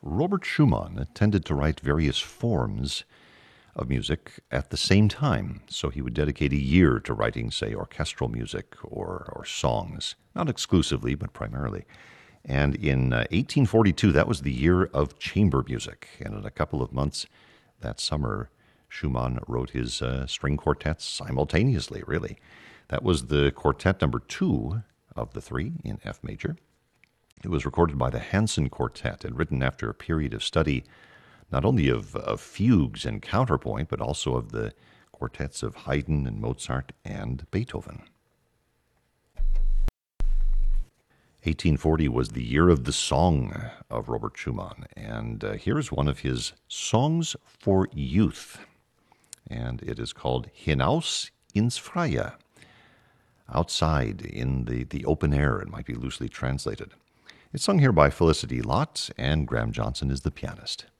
Robert Schumann tended to write various forms of music at the same time. So he would dedicate a year to writing, say, orchestral music or songs, not exclusively, but primarily. And in 1842, that was the year of chamber music. And in a couple of months that summer, Schumann wrote his string quartets simultaneously, really. That was the quartet number 2 of the 3 in F major. It was recorded by the Hansen Quartet and written after a period of study not only of fugues and counterpoint, but also of the quartets of Haydn and Mozart and Beethoven. 1840 was the year of the song of Robert Schumann, and here's one of his songs for youth, and it is called Hinaus ins Freie, outside in the open air, it might be loosely translated. It's sung here by Felicity Lott, and Graham Johnson is the pianist.